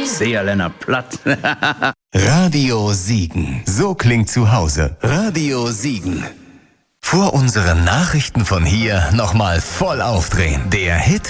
Seerländer Platt. Radio Siegen. So klingt zu Hause. Radio Siegen. Vor unseren Nachrichten von hier nochmal voll aufdrehen. Der Hit